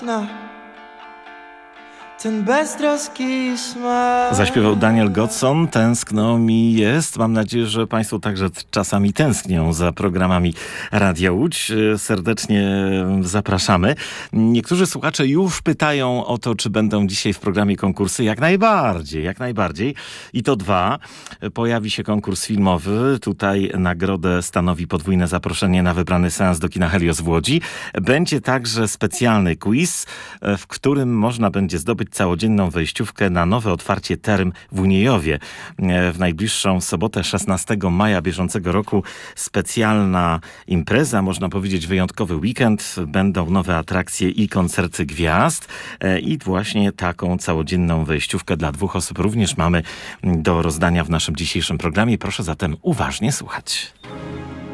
No. Ten beztroski smak. Zaśpiewał Daniel Godson. Tęskno mi jest. Mam nadzieję, że Państwo także czasami tęsknią za programami Radia Łódź. Serdecznie zapraszamy. Niektórzy słuchacze już pytają o to, czy będą dzisiaj w programie konkursy. Jak najbardziej, jak najbardziej. I to dwa. Pojawi się konkurs filmowy. Tutaj nagrodę stanowi podwójne zaproszenie na wybrany seans do kina Helios w Łodzi. Będzie także specjalny quiz, w którym można będzie zdobyć całodzienną wejściówkę na nowe otwarcie Term w Uniejowie. W najbliższą sobotę 16 maja bieżącego roku specjalna impreza, można powiedzieć wyjątkowy weekend. Będą nowe atrakcje i koncerty gwiazd. I właśnie taką całodzienną wejściówkę dla 2 osób również mamy do rozdania w naszym dzisiejszym programie. Proszę zatem uważnie słuchać.